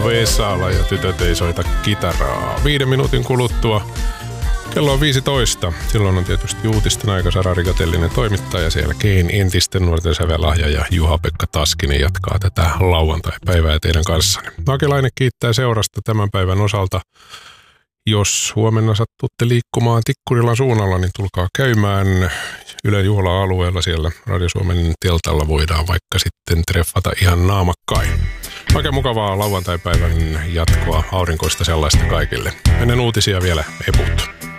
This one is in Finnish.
Vesala ja tytöt ei soita kitaraa. 5 minuutin kuluttua kello on 15. Silloin on tietysti uutisten aika. Sara Rigatellinen toimittaja siellä. Kein entisten nuorten sävelahja ja Juha-Pekka Taskinen jatkaa tätä lauantai-päivää teidän kanssanne. Akelainen kiittää seurasta tämän päivän osalta. Jos huomenna sattutte liikkumaan Tikkurilan suunnalla, niin tulkaa käymään Ylen juhla-alueella siellä Radio Suomen teltalla. Voidaan vaikka sitten treffata ihan naamakkain. Oikein mukavaa lauantai-päivän jatkoa, aurinkoista sellaista kaikille. Ennen uutisia vielä eput.